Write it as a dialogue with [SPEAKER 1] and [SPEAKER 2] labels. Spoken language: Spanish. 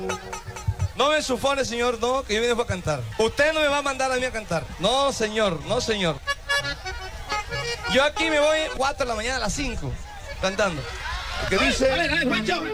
[SPEAKER 1] No me ensufone, señor, no, que yo vine a cantar. Usted no me va a mandar a mí a cantar. No, señor, no, señor. Yo aquí me voy 4 de la mañana a las 5 cantando. ¿Qué dice?
[SPEAKER 2] A ver, Juancho.